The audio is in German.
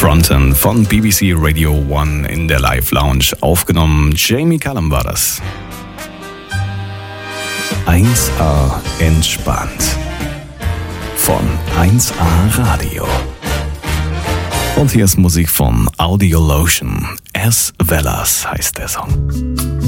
Fronten von BBC Radio 1 in der Live Lounge aufgenommen. Jamie Cullum war das. 1A entspannt. Von 1A Radio. Und hier ist Musik von Audiolotion. As Velas heißt der Song.